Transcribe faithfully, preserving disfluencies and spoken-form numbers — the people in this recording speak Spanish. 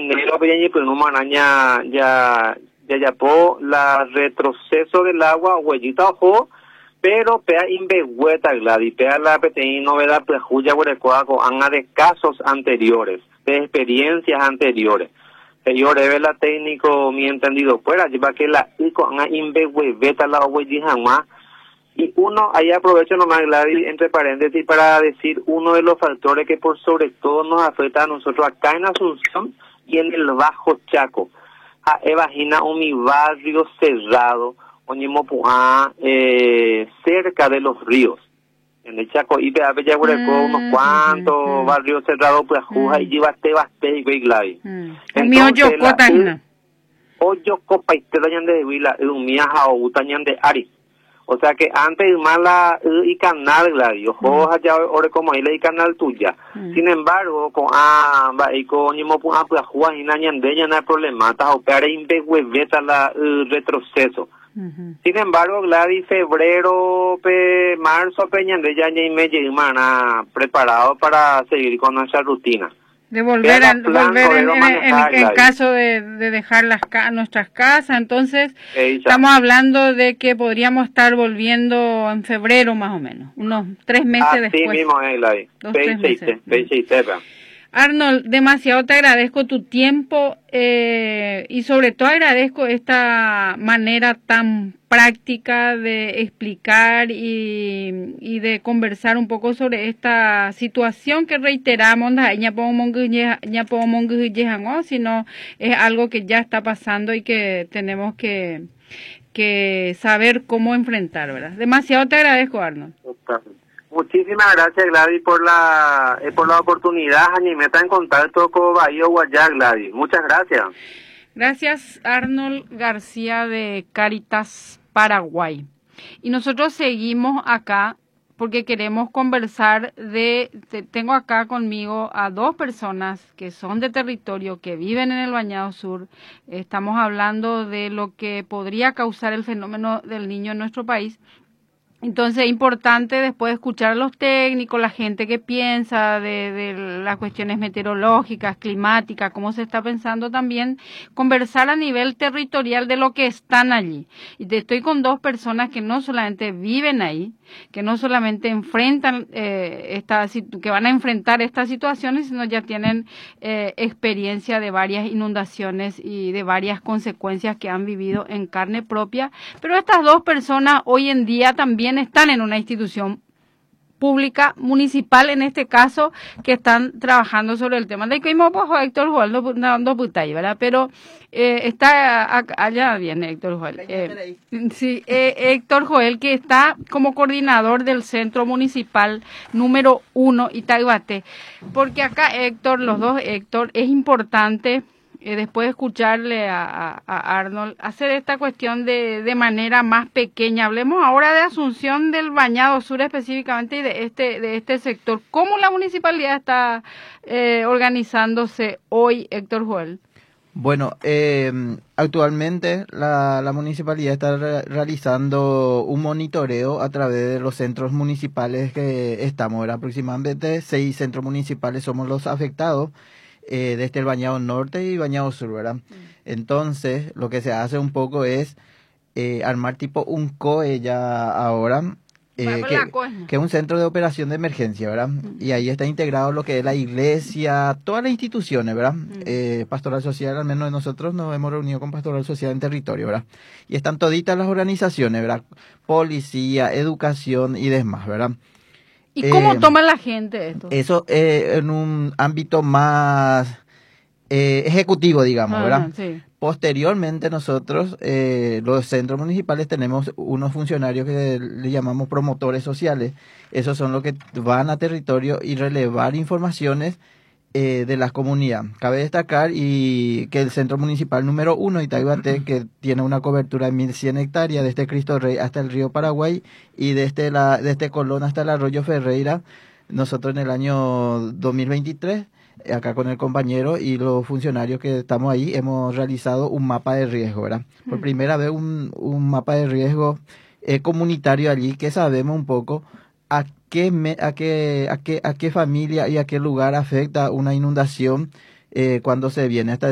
Enero peña pues no manaña ya ya ya po la retroceso del agua huellita ojo pero pea inbehueta gladi pea la peteí novedad pues juya huerecoaco anga de casos anteriores de experiencias anteriores yo reve la técnico mi entendido fuera lleva que la ico anga inbehueta la huellita más y uno, ahí aprovecho nomás, Gladys, entre paréntesis, para decir uno de los factores que por sobre todo nos afecta a nosotros acá en Asunción y en el Bajo Chaco. A Evagina, un mi barrio cerrado, Oñimopuá, eh, cerca de los ríos. En el Chaco, y a Bella Huereco, unos cuantos mm, barrios cerrados, pues, Juja, mm. y Llevaste, Baste, y Gladys. Entonces, la... Oyo, Copa, y te dañan de Huila, un miaja o utañan de Ari. O sea que antes más la y canal Gladys, ojo allá ahora como ahí la y canal tuya. Mm. Sin embargo, con ah va y con ni mo ah pues juan y nañande ya no hay problema, ta operar inbehueveta la uh, retroceso. Uh-huh. Sin embargo, Gladys febrero, pe, marzo peñande ya ni me hermana preparado para seguir con nuestra rutina. De volver a volver en, en, en, en caso de, de dejar las nuestras casas, entonces Ella. estamos hablando de que podríamos estar volviendo en febrero más o menos, unos tres meses Así después. Así mismo es, Gladys. Meses. Arnold, demasiado te agradezco tu tiempo eh, y sobre todo agradezco esta manera tan práctica de explicar y, y de conversar un poco sobre esta situación que reiteramos, sino es algo que ya está pasando y que tenemos que, que saber cómo enfrentar, ¿verdad? Demasiado te agradezco, Arnold. Muchísimas gracias, Gladys, por la eh, por la oportunidad. Ni meta en contacto con Bahía Guayá, Gladys. Muchas gracias. Gracias, Arnold García de Cáritas Paraguay. Y nosotros seguimos acá porque queremos conversar de, de... Tengo acá conmigo a dos personas que son de territorio, que viven en el Bañado Sur. Estamos hablando de lo que podría causar el fenómeno del Niño en nuestro país. Entonces es importante después de escuchar a los técnicos, la gente que piensa de, de las cuestiones meteorológicas, climáticas, cómo se está pensando también, conversar a nivel territorial de lo que están allí. Y estoy con dos personas que no solamente viven ahí, que no solamente enfrentan eh, esta, que van a enfrentar estas situaciones, sino ya tienen eh, experiencia de varias inundaciones y de varias consecuencias que han vivido en carne propia. Pero estas dos personas hoy en día también están en una institución pública, municipal en este caso, que están trabajando sobre el tema. De que Héctor Joel no, no putay, ¿verdad? Pero eh, está acá, allá viene Héctor Joel. Eh, sí, eh, Héctor Joel, que está como coordinador del Centro Municipal número uno, Itaibate. Porque acá Héctor, los dos Héctor, es importante Eh, después de escucharle a, a, a Arnold, hacer esta cuestión de, de manera más pequeña. Hablemos ahora de Asunción del Bañado Sur específicamente y de este, de este sector. ¿Cómo la municipalidad está eh, organizándose hoy, Héctor Joel? Bueno, eh, actualmente la, la municipalidad está re realizando un monitoreo a través de los centros municipales que estamos, ¿verdad? Aproximadamente seis centros municipales somos los afectados. Eh, desde el Bañado Norte y Bañado Sur, ¿verdad? Mm. Entonces, lo que se hace un poco es eh, armar tipo un C O E ya ahora, eh, que, que es un centro de operación de emergencia, ¿verdad? Mm. Y ahí está integrado lo que es la iglesia, todas las instituciones, ¿verdad? Mm. Eh, Pastoral Social, al menos nosotros nos hemos reunido con Pastoral Social en territorio, ¿verdad? Y están toditas las organizaciones, ¿verdad? Policía, educación y demás, ¿verdad? ¿Y cómo eh, toma la gente esto? Eso eh, en un ámbito más eh, ejecutivo, digamos, ah, ¿verdad? Sí. Posteriormente nosotros, eh, los centros municipales, tenemos unos funcionarios que le llamamos promotores sociales. Esos son los que van a territorio y relevar informaciones eh, de la comunidad. Cabe destacar y que el centro municipal número uno, Itaibate, que tiene una cobertura de mil cien hectáreas, desde Cristo Rey hasta el río Paraguay y desde, la, desde Colón hasta el arroyo Ferreira, nosotros en el año dos mil veintitrés, acá con el compañero y los funcionarios que estamos ahí, hemos realizado un mapa de riesgo, ¿verdad? Por primera vez un, un mapa de riesgo eh, comunitario allí, que sabemos un poco a qué, me, a qué, a qué, a qué familia y a qué lugar afecta una inundación eh, cuando se viene. Hasta